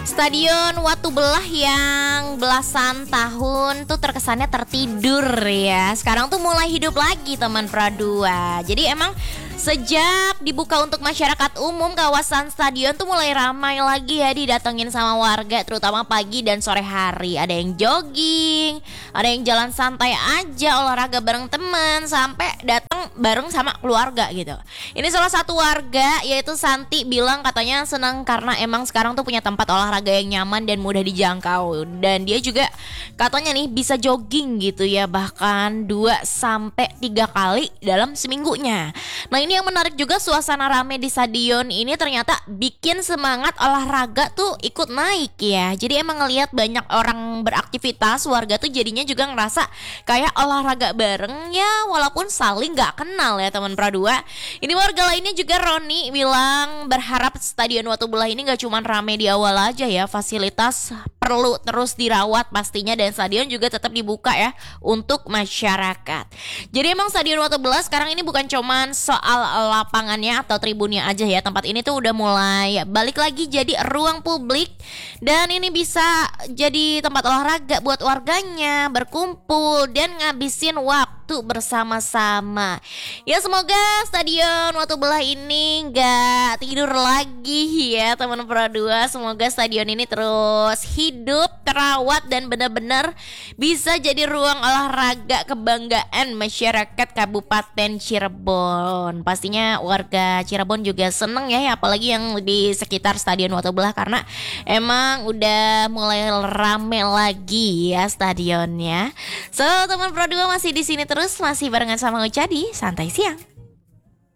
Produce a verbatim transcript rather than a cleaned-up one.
Stadion Watu Belah yang belasan tahun tuh terkesannya tertidur ya. Sekarang tuh mulai hidup lagi teman Pradua. Jadi emang sejak dibuka untuk masyarakat umum, kawasan stadion tuh mulai ramai lagi ya didatengin sama warga, terutama pagi dan sore hari. Ada yang jogging, ada yang jalan santai aja, olahraga bareng teman, sampai datang bareng sama keluarga gitu. Ini salah satu warga yaitu Santi bilang katanya senang karena emang sekarang tuh punya tempat olahraga yang nyaman dan mudah dijangkau. Dan dia juga katanya nih bisa jogging gitu ya, bahkan dua sampai tiga kali dalam seminggunya. Nah, ini yang menarik juga, suasana rame di stadion ini ternyata bikin semangat olahraga tuh ikut naik ya. Jadi emang ngelihat banyak orang beraktivitas, warga tuh jadinya juga ngerasa kayak olahraga bareng ya, walaupun saling gak kenal ya teman Pradua. Ini warga lainnya juga, Roni, bilang berharap Stadion Watu Belah ini gak cuma rame di awal aja ya, fasilitas perlu terus dirawat pastinya, dan stadion juga tetap dibuka ya untuk masyarakat. Jadi emang Stadion Watu Belah sekarang ini bukan cuman soal lapangannya atau tribunnya aja ya. Tempat ini tuh udah mulai balik lagi jadi ruang publik, dan ini bisa jadi tempat olahraga buat warganya berkumpul dan ngabisin waktu bersama-sama. Ya semoga Stadion Watu Belah ini gak tidur lagi ya teman Pradua. Semoga stadion ini terus hidup, terawat, dan benar-benar bisa jadi ruang olahraga kebanggaan masyarakat Kabupaten Cirebon. Pastinya warga Cirebon juga seneng ya, apalagi yang di sekitar Stadion Watu Belah, karena emang udah mulai rame lagi ya stadionnya. So teman Pradua masih di sini terus, masih barengan sama Uca di Santai Siang.